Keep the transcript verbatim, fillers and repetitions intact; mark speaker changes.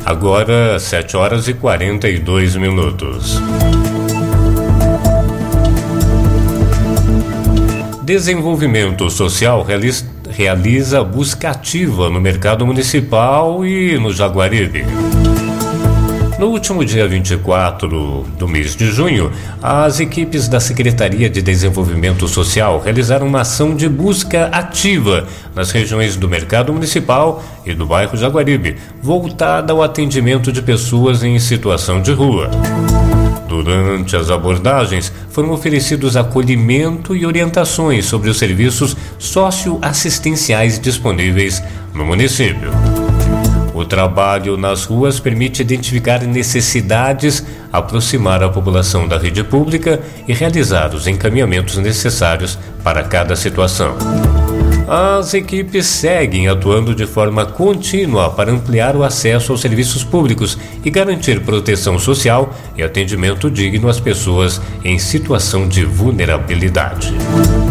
Speaker 1: Agora, sete horas e quarenta e dois minutos. Desenvolvimento Social realiza, realiza busca ativa no mercado municipal e no Jaguaribe. No último dia vinte e quatro do mês de junho, as equipes da Secretaria de Desenvolvimento Social realizaram uma ação de busca ativa nas regiões do Mercado Municipal e do bairro Jaguaribe, voltada ao atendimento de pessoas em situação de rua. Durante as abordagens, foram oferecidos acolhimento e orientações sobre os serviços socioassistenciais disponíveis no município. O trabalho nas ruas permite identificar necessidades, aproximar a população da rede pública e realizar os encaminhamentos necessários para cada situação. As equipes seguem atuando de forma contínua para ampliar o acesso aos serviços públicos e garantir proteção social e atendimento digno às pessoas em situação de vulnerabilidade.